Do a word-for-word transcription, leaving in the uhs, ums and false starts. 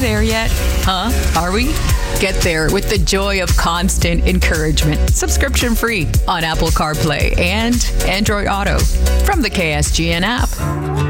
there yet? Huh? Are we? Get there with the joy of constant encouragement. Subscription free on Apple CarPlay and Android Auto from the K S G N app.